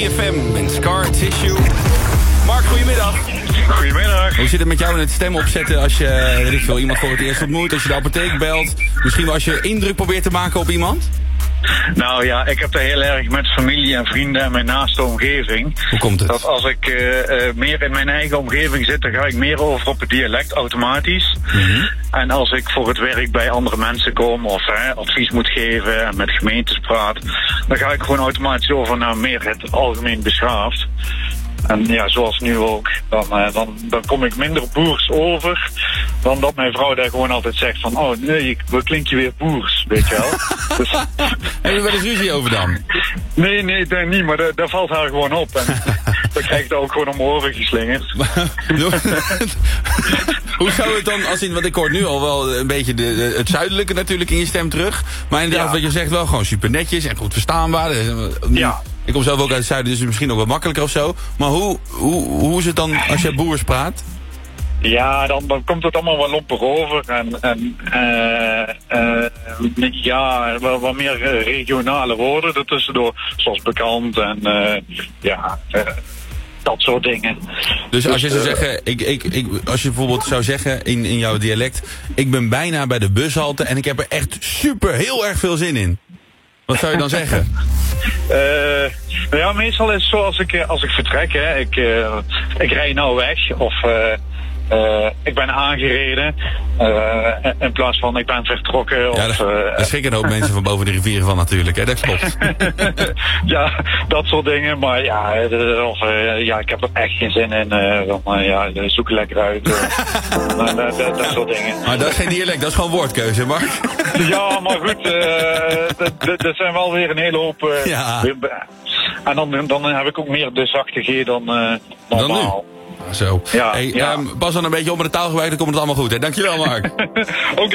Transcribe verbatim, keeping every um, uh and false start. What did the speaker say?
F M en Scar Tissue. Mark, goedemiddag. Goedemiddag. Hoe zit het met jou in het stem opzetten als je, weet ik veel, iemand voor het eerst ontmoet, als je de apotheek belt? Misschien wel als je indruk probeert te maken op iemand? Nou ja, ik heb dat heel erg met familie en vrienden en mijn naaste omgeving. Hoe komt het? Dat als ik uh, uh, meer in mijn eigen omgeving zit, dan ga ik meer over op het dialect automatisch. Mm-hmm. En als ik voor het werk bij andere mensen kom of hè, advies moet geven en met gemeentes praat, dan ga ik gewoon automatisch over naar meer het algemeen beschaafd. En ja, zoals nu ook, dan, uh, dan, dan kom ik minder boers over dan dat mijn vrouw daar gewoon altijd zegt van, oh nee, wat klink je weer boers, weet je wel. Dus... Heb je wel eens ruzie over dan? Nee, nee, dat niet, maar dat, dat valt haar gewoon op. En dan krijg ik het ook gewoon om mijn oren geslingerd. Hoe zou het dan, als in, want ik hoor nu al wel een beetje de, de, het zuidelijke natuurlijk in je stem terug. Maar inderdaad, ja. Wat je zegt, wel gewoon super netjes en goed verstaanbaar. Ja. Ik kom zelf ook uit het zuiden, dus het is misschien ook wat makkelijker of zo. Maar hoe, hoe, hoe is het dan als je boers praat? Ja, dan, dan komt het allemaal wel lompig over. En, en uh, uh, ja, wel wat meer regionale woorden ertussendoor. Zoals bekend en uh, ja, uh, dat soort dingen. Dus als je zou zeggen, ik, ik, ik, als je bijvoorbeeld zou zeggen in, in jouw dialect, ik ben bijna bij de bushalte en ik heb er echt super heel erg veel zin in. Wat zou je dan zeggen? Uh, nou ja, meestal is het zo als ik, als ik vertrek, hè, ik, uh, ik rij nou weg of uh, uh, ik ben aangereden uh, in plaats van ik ben vertrokken. Ja, of, daar, uh, daar schrikken een hoop mensen van boven de rivieren van natuurlijk, hè? Dat klopt. Ja, dat soort dingen, maar ja, of, uh, ja ik heb er echt geen zin in, uh, dan, uh, ja, zoek er lekker uit. Uh, dat, dat, dat, dat soort dingen. Maar dat is geen dialect, dat is gewoon woordkeuze, Mark. Ja, maar goed, uh, dat zijn wel weer een hele hoop. Uh, ja. En dan, dan heb ik ook meer de zachte G dan uh, normaal. Dan nu. Zo. Ja, Hey, ja. Um, pas dan een beetje op met de taalgebruik, dan komt het allemaal goed. Hè? Dankjewel, Mark. Ook